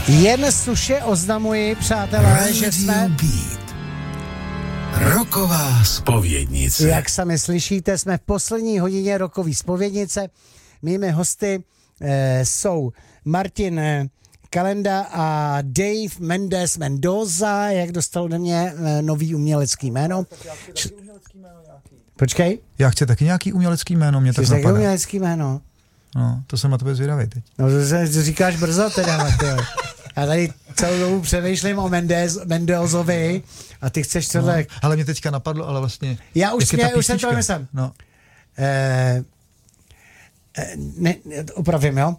Jen suše oznamuji, přátelé, že jsme... Roková zpovědnice. Jak sami slyšíte, jsme v poslední hodině rokový zpovědnice. Mými hosty jsou Martin Kalenda a Dave Mendes Mendoza, jak dostal ode mě nový umělecký jméno. Počkej. Já chci taky nějaký umělecký jméno, mě tak napadá. Umělecký jméno? No, to jsem na tebe zvědavý teď. No, to říkáš brzo teda, Matěj. Já tady celou dobu přemýšlím o Mendozovi a ty chceš tohle... No, ale mě teďka napadlo, ale vlastně... Já už jsem to myslím. No. Opravím, jo?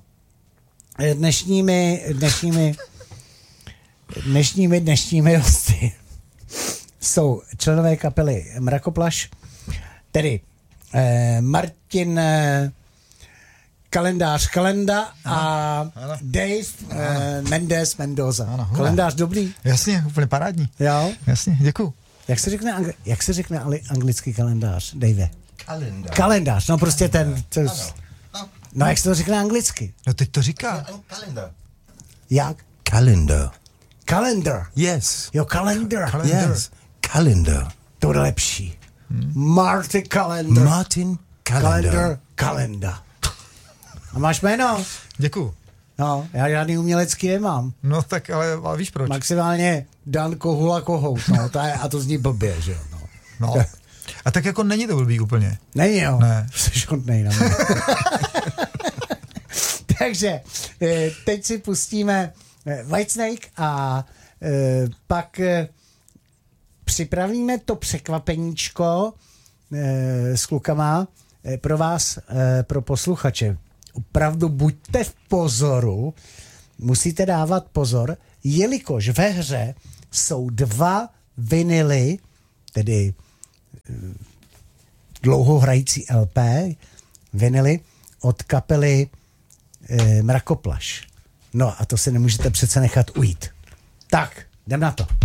Dnešními hosty jsou členové kapely Mrakoplaš, tedy Martin Kalendář Kalenda a Dave Mendes Mendoza. Kalendář dobrý? Jasně, úplně parádní. Jo? Jasně, děkuju. Jak se řekne anglický kalendář, Dave? Kalendář, no prostě ten... No jak se to řekne anglicky? No teď to říká. Kalendar. Jak? Calendar. Yes. Jo, calendar. Yes. Calendar. To bude lepší. Martin Calendar. Martin Calendar. Calendar. A máš jméno? Děkuju. No, já žádný umělecký nemám. No tak, ale víš proč. Maximálně Dan Kohula Kohout, no, a to zní blbě, že jo. No. A tak jako není to blbý úplně. Není jo. Ne. Jsi hodnej na mě. Takže teď si pustíme Whitesnake a pak připravíme to překvapeníčko s klukama pro vás, pro posluchače. Opravdu buďte v pozoru, musíte dávat pozor, jelikož ve hře jsou 2 vinily, tedy dlouhohrající LP, vinily od kapely Mrakoplaš. No a to si nemůžete přece nechat ujít. Tak, jdem na to.